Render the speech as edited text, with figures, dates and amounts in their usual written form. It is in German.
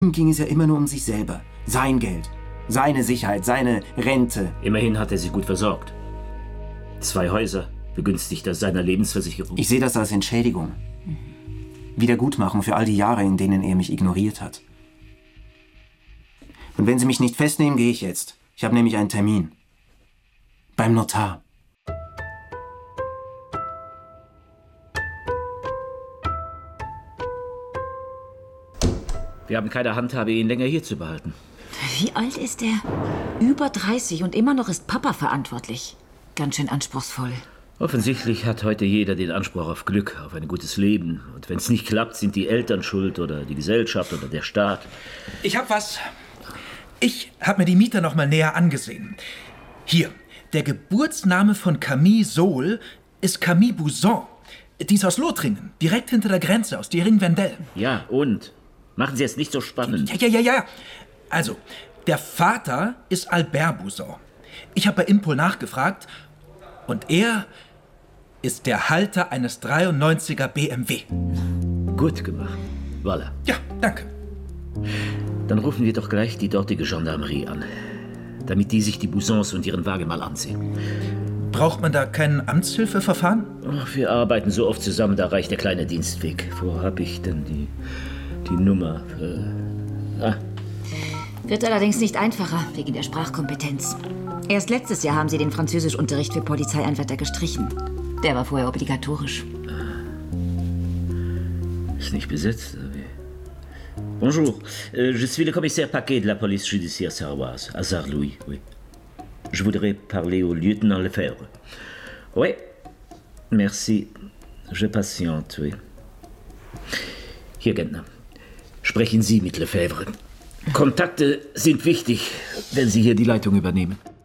Ihm ging es ja immer nur um sich selber. Sein Geld, seine Sicherheit, seine Rente. Immerhin hat er sie gut versorgt. 2 Häuser, Begünstigter seiner Lebensversicherung. Ich sehe das als Entschädigung. Wiedergutmachung für all die Jahre, in denen er mich ignoriert hat. Und wenn Sie mich nicht festnehmen, gehe ich jetzt. Ich habe nämlich einen Termin. Beim Notar. Wir haben keine Handhabe, ihn länger hier zu behalten. Wie alt ist er? Über 30 und immer noch ist Papa verantwortlich. Ganz schön anspruchsvoll. Offensichtlich hat heute jeder den Anspruch auf Glück, auf ein gutes Leben. Und wenn es nicht klappt, sind die Eltern schuld oder die Gesellschaft oder der Staat. Ich hab was. Ich hab mir die Mieter noch mal näher angesehen. Hier, der Geburtsname von Camille Sohl ist Camille Bouzon. Die ist aus Lothringen, direkt hinter der Grenze, aus Diering-Wendel. Ja, und? Machen Sie es nicht so spannend. Ja. Also, der Vater ist Albert Bouzon. Ich habe bei Impol nachgefragt und er ist der Halter eines 93er BMW. Gut gemacht. Voilà. Ja, danke. Dann rufen wir doch gleich die dortige Gendarmerie an, damit die sich die Bouzons und ihren Wagen mal ansehen. Braucht man da kein Amtshilfeverfahren? Ach, wir arbeiten so oft zusammen, da reicht der kleine Dienstweg. Wo habe ich denn die Nummer? Wird allerdings nicht einfacher, wegen der Sprachkompetenz. Erst letztes Jahr haben sie den Französischunterricht für Polizeianwärter gestrichen. Der war vorher obligatorisch. Ist nicht besetzt. Bonjour, je suis le commissaire Paquet de la police judiciaire sarroise, à Sarre-Louis, oui. Je voudrais parler au lieutenant Lefebvre. Oui, merci. Je patiente, oui. Hier, Gentner. Sprechen Sie mit Lefebvre. Kontakte sind wichtig, wenn Sie hier die Leitung übernehmen.